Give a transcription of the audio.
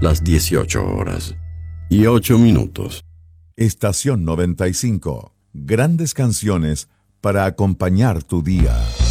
las 18:08. Estación 95. Grandes canciones para acompañar tu día.